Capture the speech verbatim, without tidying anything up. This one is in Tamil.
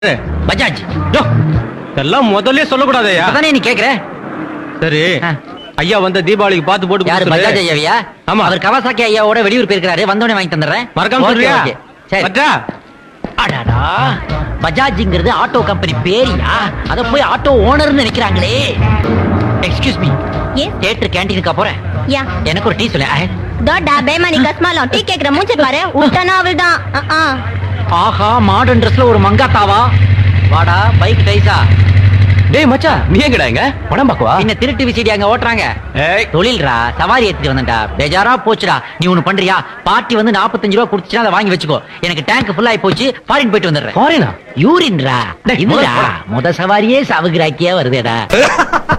பஜாஜ் எல்லாம் முதல்ல சொல்லக்கூடாதயா? அதானே நீ கேக்குற. சரி, ஐயா வந்த தீபாவளிக்கு பார்த்து போட்டு யாரு? கொடுத்துரு. பஜாஜ் ஐயாவியா? ஆமா. அவர் கவாசாக்கி ஐயாவோட வெளியூர் போயிருக்காரு, வந்தோடனே வாங்கி தந்துடுறேன். மறக்காம ஓகே, சொல்றியா? ஓகே. சரி. பட்டா? அடடா, பஜாஜ்ங்கிறது ஆட்டோ கம்பெனி பேரியா? அத போய் auto ஓனர்னு நினைக்கிறாங்களே. Excuse me, Yes. Theatre கேண்டீனுக்கு போறேன். யா எனக்கு ஒரு டீ சொல்ல. தோடா பேமானி கஸ்மாலம் டீ கேக்குற மூஞ்சி பாரு. உட்டனா அவள்தான். அ, ஆ. ஆஹா, மாடர்ன் ட்ரெஸ்ல ஒரு மங்காத்தாவா. வாடா, பைக் டைஸா. டேய் மச்சா, நீ எங்கடா இங்க? படம் பாக்கவா? என்ன திருட்டு விசிடி அங்க ஓட்டுறாங்க? ஏய், தொழில்ரா, சவாரி ஏத்திட்டு வந்தா. பேஜாரா போச்சுடா. நீ ஒண்ணு பண்றியா? பார்ட்டி வந்து நாற்பத்தஞ்சு ரூபா குடுத்துச்சுன்னா அதை வாங்கி வச்சுக்கோ. எனக்கு டேங்க் ஃபுல் ஆயி போச்சு, ஃபாரின் போயிட்டு வந்துடுறேன். ஃபாரினா? யூரின்ரா. டேய், இதுடா போடா. முத சவாரியே சவுகிராக்கியா வருதேடா.